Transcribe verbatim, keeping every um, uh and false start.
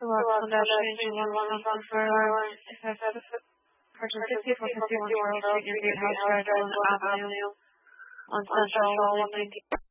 Watson Street, one Wisconsin for purchase fifty-four fifty-one Charles Street, Newgate House, Drive, Avenue, on Central one nineteen.